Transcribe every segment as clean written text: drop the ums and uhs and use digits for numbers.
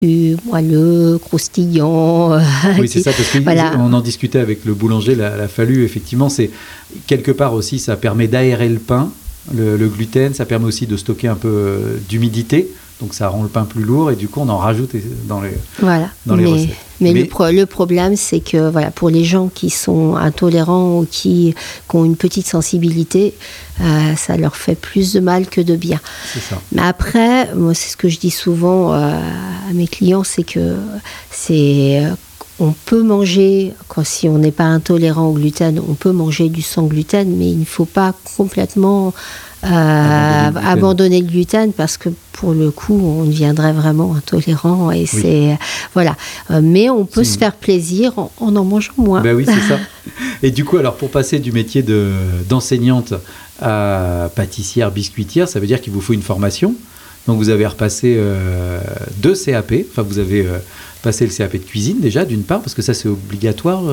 moelleux, croustillant. Oui, c'est ça, parce qu'on voilà. en discutait avec le boulanger, la Fallu, effectivement, c'est quelque part aussi, ça permet d'aérer le pain, le gluten, ça permet aussi de stocker un peu d'humidité, donc ça rend le pain plus lourd, et du coup, on en rajoute dans les recettes. Mais le problème, c'est que voilà, pour les gens qui sont intolérants ou qui ont une petite sensibilité, ça leur fait plus de mal que de bien. C'est ça. Mais après, moi, c'est ce que je dis souvent à mes clients, c'est que on peut manger, si on n'est pas intolérant au gluten, on peut manger du sans gluten, mais il ne faut pas complètement abandonner le gluten, parce que pour le coup, on deviendrait vraiment intolérant. Et c'est, voilà. Mais on peut se faire plaisir en mangeant moins. Ben oui, c'est ça. Et du coup, alors pour passer du métier d'enseignante à pâtissière, biscuitière, ça veut dire qu'il vous faut une formation. Donc vous avez repassé 2 CAP, enfin vous avez passé le CAP de cuisine déjà, d'une part, parce que ça c'est obligatoire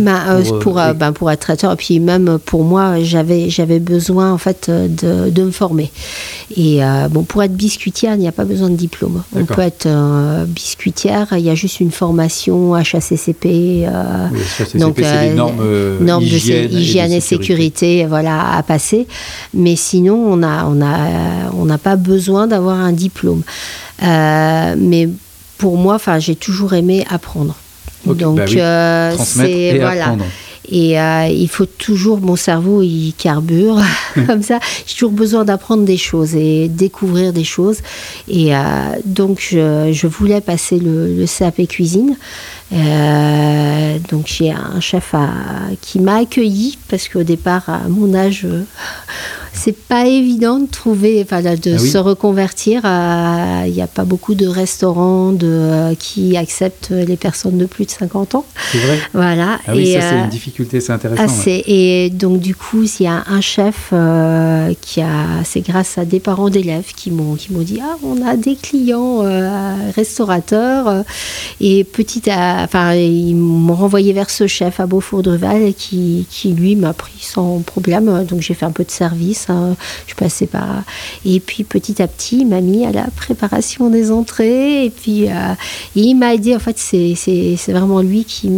pour être traiteur, et puis même pour moi, j'avais besoin en fait de me former. Et pour être biscuitière, il n'y a pas besoin de diplôme. D'accord. On peut être biscuitière, il y a juste une formation HACCP. Donc c'est les normes hygiène et sécurité, voilà, à passer. Mais sinon, on n'a pas besoin d'avoir un diplôme. Mais pour moi, j'ai toujours aimé apprendre. Okay, donc, transmettre et apprendre. Et il faut toujours, mon cerveau, il carbure comme ça. J'ai toujours besoin d'apprendre des choses et découvrir des choses. Et donc, je voulais passer le CAP cuisine. Donc, j'ai un chef qui m'a accueilli, parce qu'au départ, à mon âge, c'est pas évident de trouver, se reconvertir. Il n'y a pas beaucoup de restaurants qui acceptent les personnes de plus de 50 ans. C'est vrai. Voilà. Ah oui, ça c'est une difficulté, c'est intéressant. Et donc du coup, il y a un chef c'est grâce à des parents d'élèves qui m'ont dit on a des clients restaurateurs, et ils m'ont renvoyé vers ce chef à Beaufour-Druval qui lui m'a pris sans problème. Donc j'ai fait un peu de service. Je passais par... Et puis petit à petit, il m'a mis à la préparation des entrées. Et puis il m'a aidé. En fait, c'est vraiment lui qui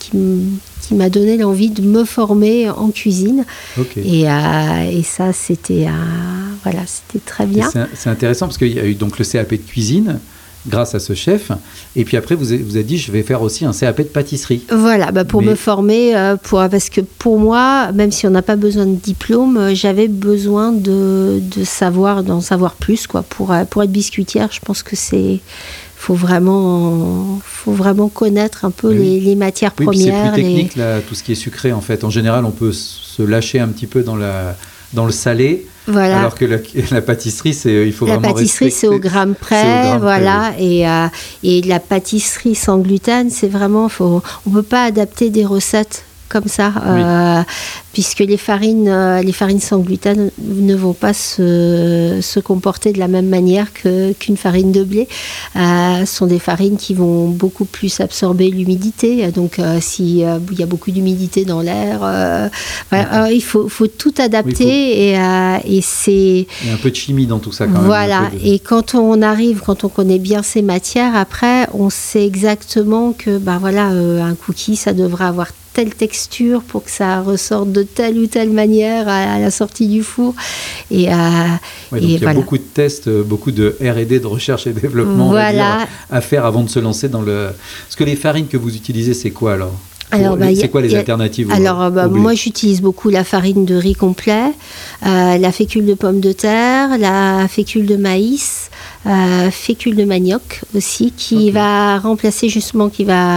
m'a donné l'envie de me former en cuisine. Okay. Et ça, c'était très bien. C'est intéressant, parce qu'il y a eu donc le CAP de cuisine grâce à ce chef, et puis après vous avez dit je vais faire aussi un CAP de pâtisserie. Voilà, pour me former, parce que pour moi, même si on n'a pas besoin de diplôme, j'avais besoin d'en savoir plus, quoi. Pour être biscuitière, je pense que faut vraiment connaître un peu les matières premières. C'est plus technique, tout ce qui est sucré, en fait. En général, on peut se lâcher un petit peu dans le salé. Voilà. Alors que la pâtisserie, il faut vraiment respecter. La pâtisserie, c'est au gramme près, voilà. Oui. Et la pâtisserie sans gluten, c'est vraiment... on ne peut pas adapter des recettes comme ça, puisque les farines sans gluten ne vont pas se comporter de la même manière qu'une farine de blé. Ce sont des farines qui vont beaucoup plus absorber l'humidité. Donc, s'il y a beaucoup d'humidité dans l'air, il faut tout adapter. Et c'est... Il y a un peu de chimie dans tout ça, quand même. Voilà. Et quand on connaît bien ces matières, après, on sait exactement que, un cookie, ça devrait avoir telle texture pour que ça ressorte de telle ou telle manière à la sortie du four. Donc il y a beaucoup de tests, beaucoup de R&D, de recherche et développement à faire avant de se lancer dans le... Parce que les farines que vous utilisez, c'est quoi alors ? C'est quoi les alternatives moi, j'utilise beaucoup la farine de riz complet, la fécule de pomme de terre, la fécule de maïs, fécule de manioc aussi, qui va remplacer justement,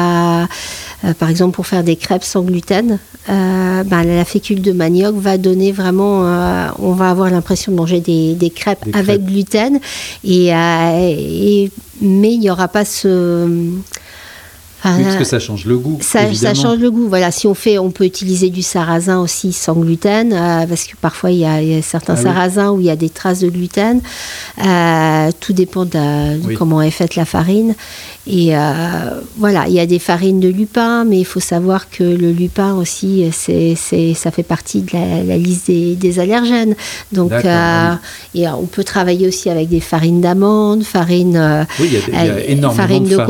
par exemple, pour faire des crêpes sans gluten, la fécule de manioc va donner vraiment... on va avoir l'impression de manger des crêpes avec gluten, mais il n'y aura pas ce... parce que ça change le goût. Ça change le goût. Voilà, on peut utiliser du sarrasin aussi sans gluten, parce que parfois il y a certains sarrasins où il y a des traces de gluten. Tout dépend de comment est faite la farine. Et il y a des farines de lupin, mais il faut savoir que le lupin aussi, ça fait partie de la liste des allergènes. Donc, et on peut travailler aussi avec des farines d'amandes, il y a énormément de farines